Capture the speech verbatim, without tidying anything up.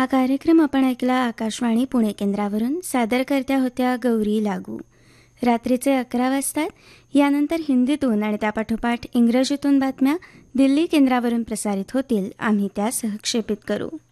हा कार्यक्रम आपण ऐकला आकाशवाणी पुणे केंद्रावरून. सादरकर्त्या होत्या गौरी लागू. रात्रीचे अकरा वाजतात. यानंतर हिंदीतून आणि त्यापाठोपाठ इंग्रजीतून बातम्या दिल्ली केंद्रावरून प्रसारित होतील. आम्ही त्या सहक्षेपित करू.